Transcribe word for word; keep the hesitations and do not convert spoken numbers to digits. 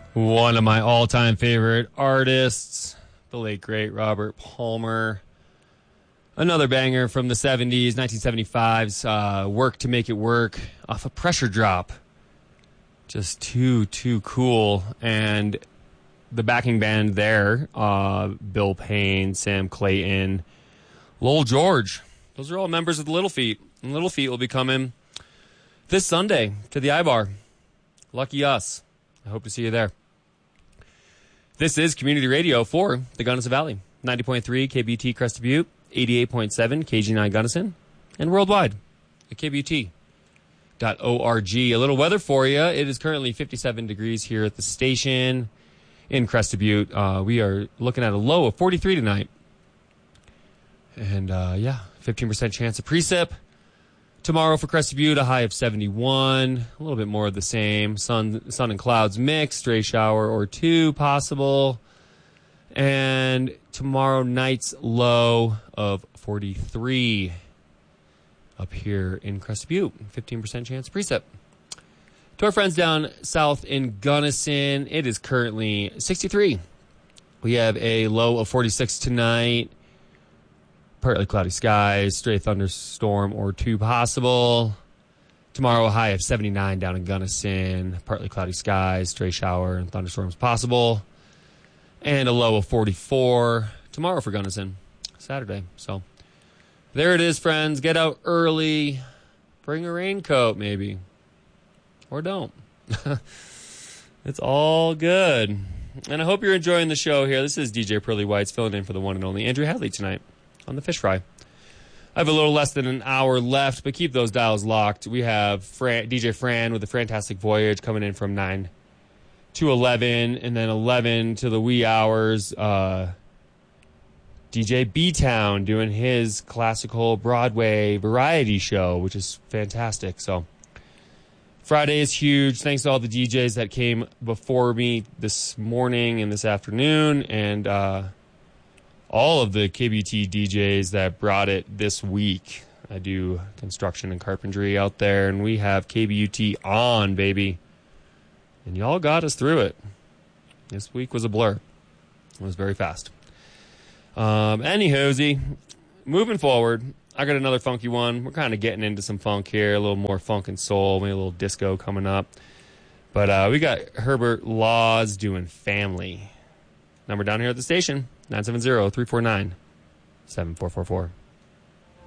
One of my all-time favorite artists, the late, great Robert Palmer. Another banger from the seventies, nineteen seventy-five's uh, Work to Make It Work off a Pressure Drop. Just too, too cool. And the backing band there, uh, Bill Payne, Sam Clayton, Lowell George. Those are all members of the Little Feat. And Little Feat will be coming this Sunday to the I-Bar. Lucky us. I hope to see you there. This is Community Radio for the Gunnison Valley. ninety point three K B T Crested Butte, eighty-eight point seven K G nine Gunnison, and worldwide at K B T dot org. A little weather for you. It is currently fifty-seven degrees here at the station in Crested Butte. Uh, we are looking at a low of forty-three tonight. And, uh, yeah, fifteen percent chance of precip. Tomorrow for Crested Butte, a high of seventy-one. A little bit more of the same. Sun, sun and clouds mix. Stray shower or two possible. And tomorrow night's low of forty-three up here in Crested Butte. fifteen percent chance of precip. To our friends down south in Gunnison, it is currently sixty-three. We have a low of forty-six tonight. Partly cloudy skies, stray thunderstorm or two possible. Tomorrow, a high of seventy-nine down in Gunnison. Partly cloudy skies, stray shower and thunderstorms possible. And a low of forty-four tomorrow for Gunnison, Saturday. So there it is, friends. Get out early. Bring a raincoat, maybe. Or don't. It's all good. And I hope you're enjoying the show here. This is D J Pearly Whites filling in for the one and only Andrew Hadley tonight on the Fish Fry. I have a little less than an hour left, but keep those dials locked. We have Fran, D J Fran with the Fantastic Voyage coming in from nine to eleven, and then eleven to the wee hours. Uh, D J B-Town doing his classical Broadway variety show, which is fantastic. So Friday is huge. Thanks to all the D Js that came before me this morning and this afternoon, and uh, all of the K B T D Js that brought it this week. I do construction and carpentry out there, and we have K B U T on, baby. And y'all got us through it. This week was a blur. It was very fast. Um, anywho, moving forward, I got another funky one. We're kind of getting into some funk here, a little more funk and soul, maybe a little disco coming up. But uh, we got Herbert Laws doing Family. Number down here at the station, nine seven zero, three four nine, seven four four four.